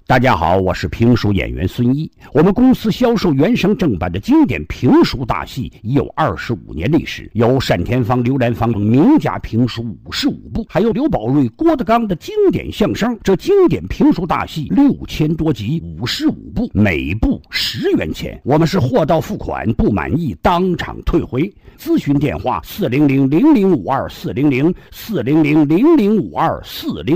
大家好，我是评书演员孙一。我们公司销售原声正版的经典评书大戏已有25年历史，有单田芳、刘兰芳等名家评书55部，还有刘宝瑞、郭德纲的经典相声。这经典评书大戏6000多集，55部，每部10元钱。我们是货到付款，不满意当场退回。咨询电话：400-0052-400-400-0052-400。